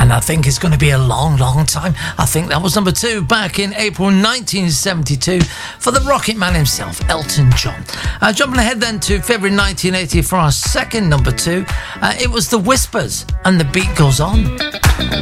and I think it's going to be a long, long time. I think that was number 2 back in April 1972 for the Rocket Man himself, Elton John. Jumping ahead then to February 1980 for our second number 2, it was The Whispers, and The Beat Goes On.